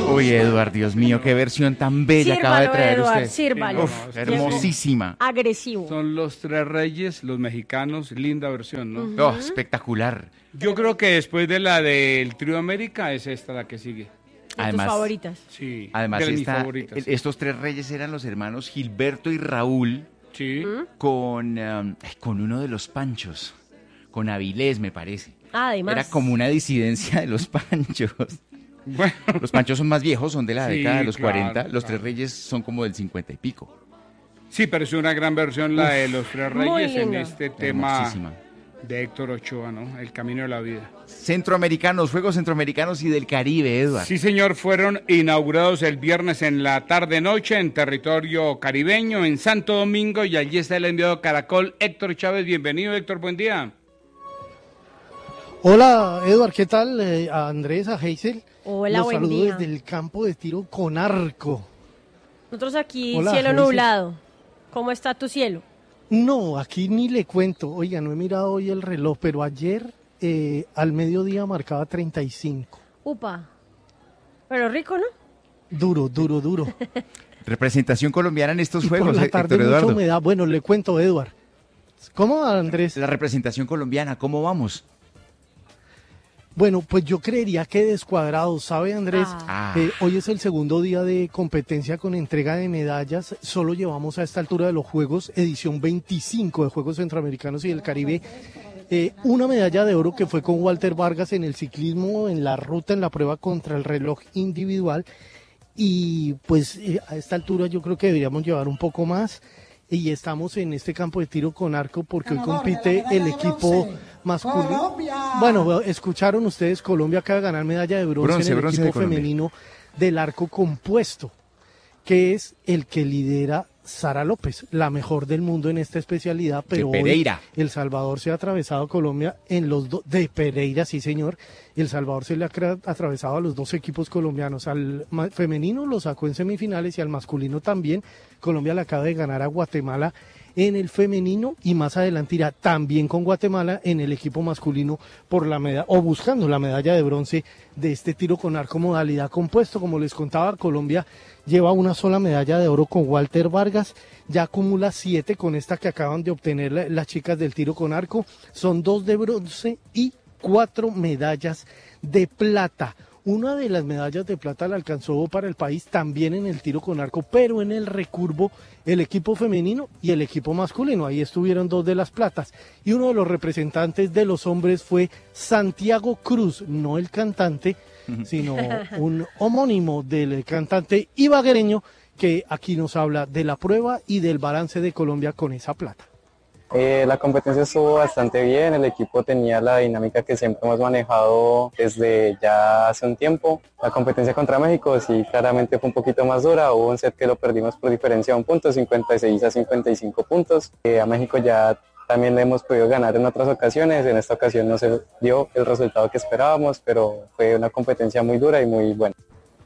Uy, Eduard, Dios mío, qué versión tan bella acaba de traer Eduard, usted. sírvalo. Uf, hermosísima. Agresivo. Son los tres reyes, los mexicanos, linda versión, ¿no? Oh, espectacular. Yo creo que después de la del Trío América es esta la que sigue. De tus favoritas. Sí, Además de mis favoritas. Sí. estos tres reyes eran los hermanos Gilberto y Raúl Sí. con uno de los Panchos, con Avilés, me parece. Además. Era como una disidencia de los Panchos. Bueno, Los Panchos son más viejos, son de la Sí, década de los claro, 40. Los claro. tres reyes son como del 50 y pico. sí, pero es una gran versión la de los tres Muy reyes en linda. este tema Hermosísima. de Héctor Ochoa, ¿no? El camino de la vida. Centroamericanos, Juegos Centroamericanos y del Caribe, Eduard. Sí, señor, fueron inaugurados el viernes en la tarde-noche en territorio caribeño, en Santo Domingo, y allí está el enviado Caracol, Héctor Chávez. Bienvenido, Héctor, buen día. Hola, Eduard, ¿qué tal? A Andrés, a Hazel. Hola, Los buen saludo día. desde el campo de tiro con arco. Nosotros aquí, Hola, cielo Hazel. nublado. ¿Cómo está tu cielo? No, aquí ni le cuento. Oiga, no he mirado hoy el reloj, pero ayer al mediodía marcaba 35. Upa. Pero rico, ¿no? Duro, duro, duro. Representación colombiana en estos Y por Juegos, la tarde Héctor mucha Eduardo. humedad. Bueno, le cuento, Eduard. ¿Cómo va, Andrés? La representación colombiana, ¿cómo vamos? Bueno, pues yo creería que descuadrado, ¿sabe, Andrés? Ah. Hoy es el segundo día de competencia con entrega de medallas. Solo llevamos a esta altura de los Juegos, edición 25 de Juegos Centroamericanos y del Caribe, una medalla de oro que fue con Walter Vargas en el ciclismo, en la ruta, en la prueba contra el reloj individual. Y pues a esta altura yo creo que deberíamos llevar un poco más. Y estamos en este campo de tiro con arco porque hoy compite el equipo masculino. Bueno, escucharon ustedes, Colombia acaba de ganar medalla de bronce en el bronce de equipo Colombia. femenino del arco compuesto, que es el que lidera Sara López, la mejor del mundo en esta especialidad, pero hoy Pereira. El Salvador se ha atravesado a Colombia en los dos, de Pereira, sí señor, El Salvador se le ha atravesado a los dos equipos colombianos, al femenino lo sacó en semifinales y al masculino también. Colombia le acaba de ganar a Guatemala en el femenino y más adelante irá también con Guatemala en el equipo masculino por la medalla, o buscando la medalla de bronce de este tiro con arco modalidad compuesto. Como les contaba, Colombia lleva una sola medalla de oro con Walter Vargas, ya acumula 7 con esta que acaban de obtener las chicas del tiro con arco, son 2 de bronce y 4 medallas de plata. Una de las medallas de plata la alcanzó para el país también en el tiro con arco, pero en el recurvo el equipo femenino y el equipo masculino. Ahí estuvieron 2 de las platas. Y uno de los representantes de los hombres fue Santiago Cruz, no el cantante, sino un homónimo del cantante ibaguereño que aquí nos habla de la prueba y del balance de Colombia con esa plata. La competencia estuvo bastante bien, el equipo tenía la dinámica que siempre hemos manejado desde ya hace un tiempo. La competencia contra México sí claramente fue un poquito más dura, hubo un set que lo perdimos por diferencia de un punto, 56 a 55 puntos. A México ya también le hemos podido ganar en otras ocasiones, en esta ocasión no se dio el resultado que esperábamos, pero fue una competencia muy dura y muy buena.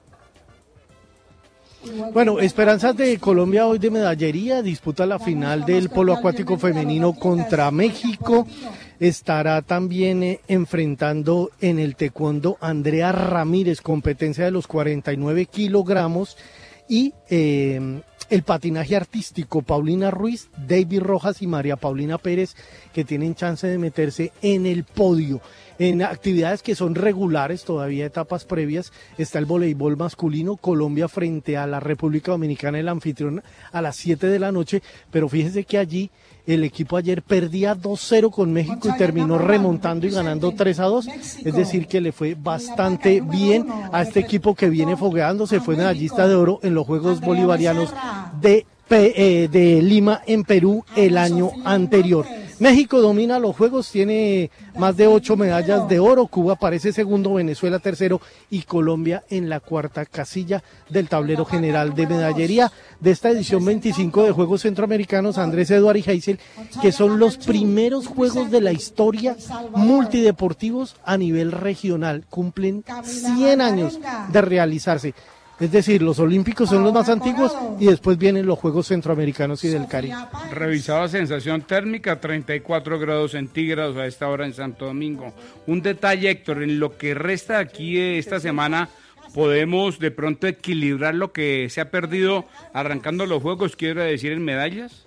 Bueno, esperanzas de Colombia hoy de medallería, disputa la final del polo acuático femenino contra México. Estará también enfrentando en el taekwondo Andrea Ramírez, competencia de los 49 kilogramos, y el patinaje artístico, Paulina Ruiz, David Rojas y María Paulina Pérez, que tienen chance de meterse en el podio. En actividades que son regulares, todavía etapas previas, está el voleibol masculino, Colombia frente a la República Dominicana, el anfitrión, a las 7 de la noche, pero fíjese que allí el equipo ayer perdía 2-0 con México y terminó remontando y ganando 3-2, es decir que le fue bastante bien a este equipo que viene fogueándose, fue medallista de oro en los Juegos Bolivarianos de Lima en Perú el año anterior. México domina los juegos, tiene más de 8 medallas de oro, Cuba aparece segundo, Venezuela tercero y Colombia en la cuarta casilla del tablero general de medallería de esta edición 25 de Juegos Centroamericanos. Andrés, Eduard y Hazel, que son los primeros juegos de la historia multideportivos a nivel regional, cumplen 100 años de realizarse. Es decir, los olímpicos son los más antiguos y después vienen los Juegos Centroamericanos y del Caribe. Revisaba sensación térmica, 34 grados centígrados a esta hora en Santo Domingo. Un detalle, Héctor, en lo que resta aquí esta semana, ¿podemos de pronto equilibrar lo que se ha perdido arrancando los Juegos, quiero decir, en medallas?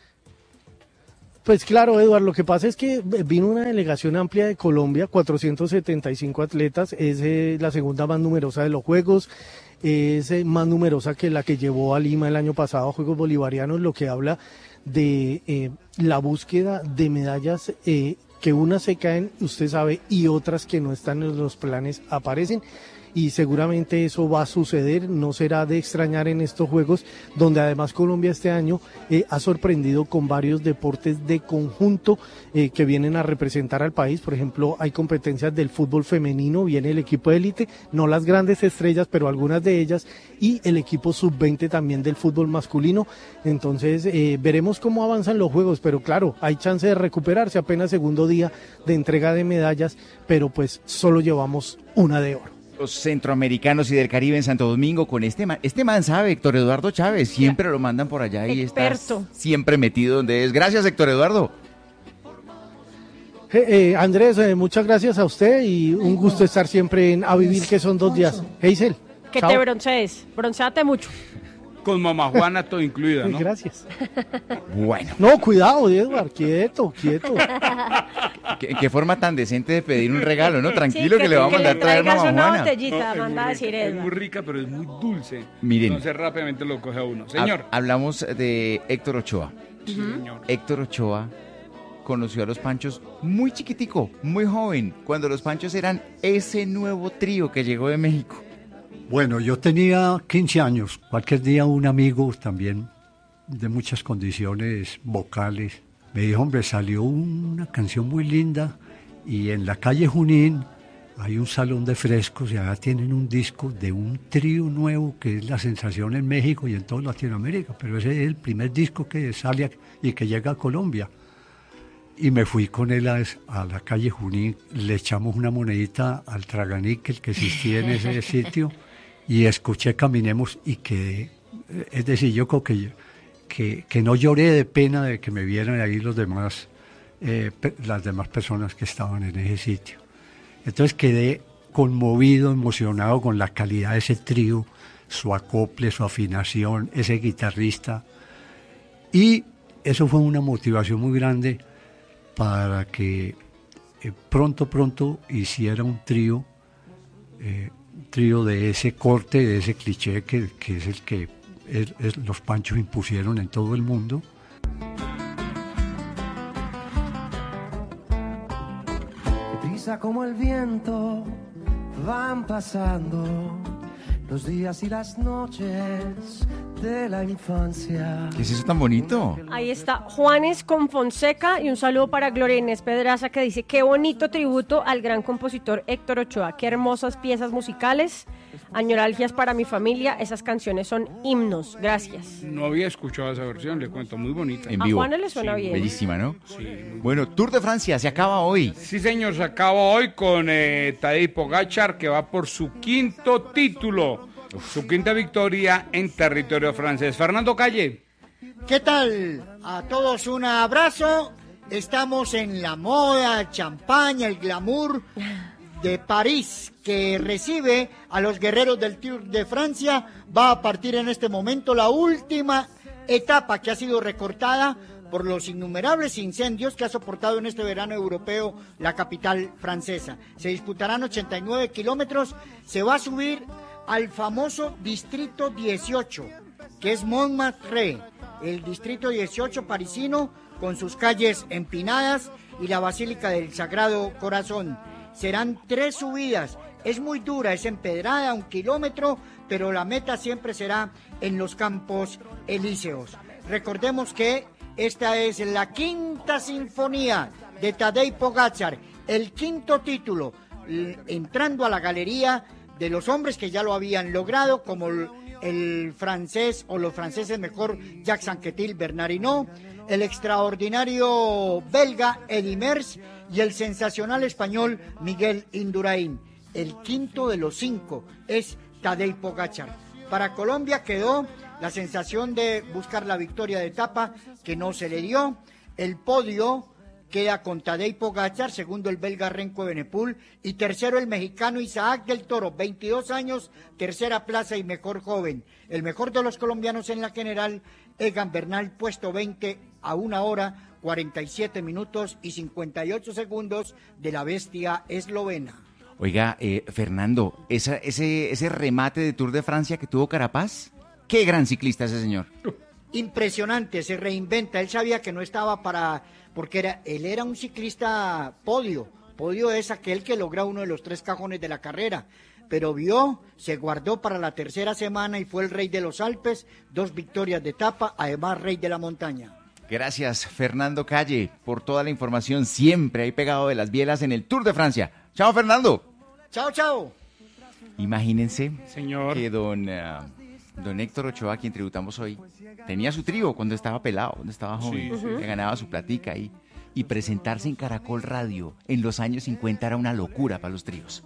Pues claro, Eduardo, lo que pasa es que vino una delegación amplia de Colombia, 475 atletas, es la segunda más numerosa de los Juegos, es más numerosa que la que llevó a Lima el año pasado a Juegos Bolivarianos, lo que habla de la búsqueda de medallas, que unas se caen, usted sabe, y otras que no están en los planes aparecen. Y seguramente eso va a suceder, no será de extrañar en estos Juegos, donde además Colombia este año ha sorprendido con varios deportes de conjunto que vienen a representar al país. Por ejemplo, hay competencias del fútbol femenino, viene el equipo de élite, no las grandes estrellas, pero algunas de ellas, y el equipo sub-20 también del fútbol masculino. Entonces veremos cómo avanzan los Juegos, pero claro, hay chance de recuperarse, apenas segundo día de entrega de medallas, pero pues solo llevamos una de oro. Los centroamericanos y del Caribe en Santo Domingo con este man sabe, Héctor Eduardo Chávez, siempre lo mandan por allá y experto. Está siempre metido donde es. Gracias, Héctor Eduardo. Andrés, muchas gracias a usted y un gusto estar siempre en A Vivir, que son 2 días. Heisel. Que chao. te broncees, bronceate mucho. Con mamá Juana todo incluida, ¿no? Gracias. Bueno. No, cuidado, Edward, quieto. ¿Qué forma tan decente de pedir un regalo, ¿no? Tranquilo, Sí, que le vamos a mandar traer traigas mamá una Juana. botellita, No, manda a decir es Edward. muy rica, pero es muy dulce. Miren. Entonces rápidamente lo coge a uno. Señor. Hablamos de Héctor Ochoa. Sí, señor. Héctor Ochoa conoció a los Panchos muy chiquitico, muy joven, cuando los Panchos eran ese nuevo trío que llegó de México. Bueno, yo tenía 15 años. Cualquier día un amigo también de muchas condiciones vocales me dijo, hombre, salió una canción muy linda y en la calle Junín hay un salón de frescos y allá tienen un disco de un trío nuevo que es la sensación en México y en toda Latinoamérica, pero ese es el primer disco que sale y que llega a Colombia. Y me fui con él a la calle Junín, le echamos una monedita al traganíquel que existía en ese sitio y escuché Caminemos y quedé, es decir, yo creo que no lloré de pena de que me vieran ahí los demás, las demás personas que estaban en ese sitio. Entonces quedé conmovido, emocionado con la calidad de ese trío, su acople, su afinación, ese guitarrista. Y eso fue una motivación muy grande para que pronto hiciera un trío de ese corte, de ese cliché que es el que los Panchos impusieron en todo el mundo. Deprisa como el viento van pasando los días y las noches de la infancia. ¿Qué es eso tan bonito? Ahí está Juanes con Fonseca y un saludo para Gloria Inés Pedraza que dice: qué bonito tributo al gran compositor Héctor Ochoa, qué hermosas piezas musicales, añoralgias para mi familia, esas canciones son himnos, gracias. No había escuchado esa versión, le cuento, muy bonita. En A vivo. Juanes le suena bien. Bellísima, ¿no? Sí, muy Bueno, Tour de Francia se acaba hoy. Sí, señor, se acaba hoy con Tadej Pogačar, que va por su 5º título, su 5ª victoria en territorio francés. Fernando Calle. ¿Qué tal? A todos un abrazo. Estamos en la moda, el champaña, el glamour de París, que recibe a los guerreros del Tour de Francia. Va a partir en este momento la última etapa que ha sido recortada por los innumerables incendios que ha soportado en este verano europeo la capital francesa. Se disputarán 89 kilómetros, se va a subir al famoso Distrito 18, que es Montmartre, el Distrito 18 parisino, con sus calles empinadas y la Basílica del Sagrado Corazón. Serán 3 subidas, es muy dura, es empedrada, 1 kilómetro, pero la meta siempre será en los Campos Elíseos. Recordemos que esta es la 5ª sinfonía de Tadej Pogačar, el 5º título, entrando a la galería de los hombres que ya lo habían logrado, como el francés, o los franceses mejor, Jacques Anquetil, Bernard Hinault, el extraordinario belga Eddy Merckx y el sensacional español Miguel Indurain. El 5º de los 5 es Tadej Pogačar. Para Colombia quedó la sensación de buscar la victoria de etapa, que no se le dio. El podio queda con Tadej Pogačar, segundo el belga Remco Evenepoel y tercero el mexicano Isaac del Toro, 22 años, tercera plaza y mejor joven. El mejor de los colombianos en la general, Egan Bernal, puesto 20 a 1 hora, 47 minutos y 58 segundos de la bestia eslovena. Oiga, Fernando, ese remate de Tour de Francia que tuvo Carapaz, qué gran ciclista ese señor. Impresionante, se reinventa. Él sabía que no estaba porque él era un ciclista podio. Podio es aquel que logra uno de los 3 cajones de la carrera. Pero se guardó para la tercera semana y fue el rey de los Alpes, 2 victorias de etapa, además rey de la montaña. Gracias, Fernando Calle, por toda la información siempre ahí pegado de las bielas en el Tour de Francia. Chao, Fernando. Chao, chao. Imagínense, señor, que don Héctor Ochoa, a quien tributamos hoy, tenía su trío cuando estaba pelado, cuando estaba joven, que ganaba su platica ahí. Y presentarse en Caracol Radio en los años 50 era una locura para los tríos.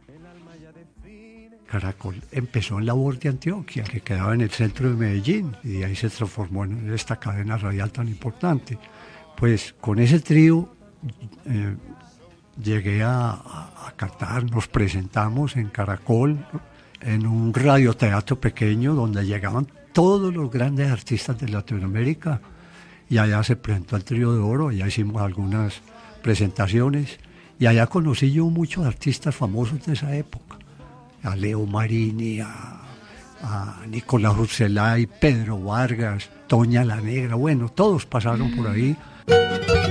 Caracol empezó en la voz de Antioquia, que quedaba en el centro de Medellín, y de ahí se transformó en esta cadena radial tan importante. Pues con ese trío llegué a cantar, nos presentamos en Caracol, en un radioteatro pequeño donde llegaban todos los grandes artistas de Latinoamérica, y allá se presentó el Trío de Oro, allá hicimos algunas presentaciones, y allá conocí yo muchos artistas famosos de esa época, a Leo Marini, a Nicolás Urselay, Pedro Vargas, Toña la Negra, bueno, todos pasaron por ahí.